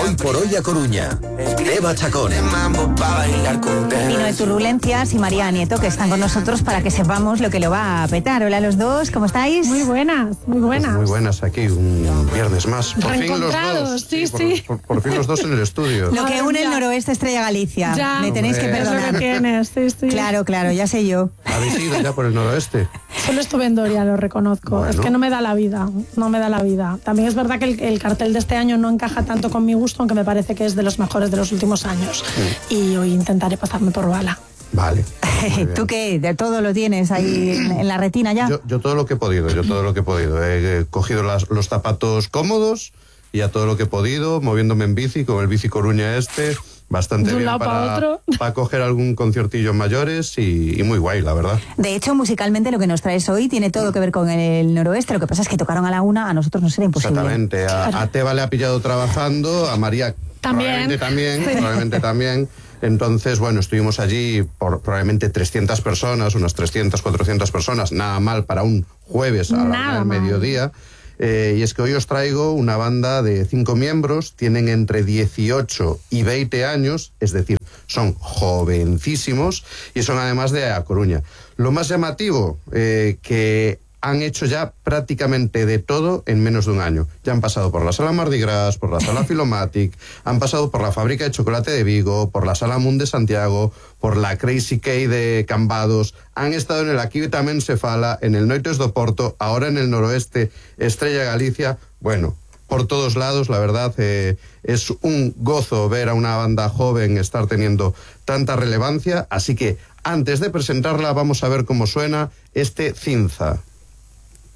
Hoy por hoy a Coruña. Eva Chacón. Vino de Turbulencias y María Nieto, que están con nosotros para que sepamos lo que lo va a petar. Hola a los dos, ¿cómo estáis? Muy buenas, muy buenas. Pues muy buenas aquí, un viernes más. Por fin los dos. Sí. Por fin los dos en el estudio. Lo que une el noroeste Estrella Galicia. Ya, me tenéis que perdonar. Es lo que tienes, sí. Claro, ya sé yo. ¿Habéis ido ya por el noroeste? Solo estuve en Doria, lo reconozco. Bueno. Es que no me da la vida. También es verdad que el cartel de este año no encaja tanto con mi gusto, aunque me parece que es de los mejores de los últimos años. Sí. Y hoy intentaré pasarme por bala. Vale. ¿Tú qué? ¿De todo lo tienes ahí en la retina ya? Yo todo lo que he podido, He cogido los zapatos cómodos y a todo lo que he podido, moviéndome en bici, con el Bici Coruña bastante bien para coger algún conciertillo en mayores y muy guay, la verdad. De hecho, musicalmente lo que nos traes hoy tiene todo que ver con el noroeste. Lo que pasa es que tocaron a la una, a nosotros nos era imposible. Exactamente. A Teba le ha pillado trabajando, a María probablemente también. Entonces, bueno, estuvimos allí por probablemente 300 personas, unas 300, 400 personas, nada mal para un jueves a la hora del mediodía. Y es que hoy os traigo una banda de 5 miembros, tienen entre 18 y 20 años, es decir, son jovencísimos y son además de A Coruña. Lo más llamativo, que han hecho ya prácticamente de todo en menos de un año. Ya han pasado por la Sala Mardi Gras, por la Sala Filomatic, han pasado por la Fábrica de Chocolate de Vigo, por la Sala Moon de Santiago, por la Crazy K de Cambados, han estado en el Aquí tamén se fala, en el Noites do Porto, ahora en el noroeste, Estrella Galicia. Bueno, por todos lados, la verdad, es un gozo ver a una banda joven estar teniendo tanta relevancia, así que antes de presentarla vamos a ver cómo suena este Cinza.